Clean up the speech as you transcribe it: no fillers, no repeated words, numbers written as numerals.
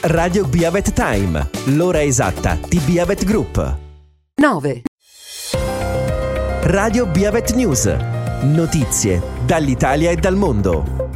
Radio Biavet Time, l'ora esatta di Biavet Group. 9. Radio Biavet News, notizie dall'Italia e dal mondo.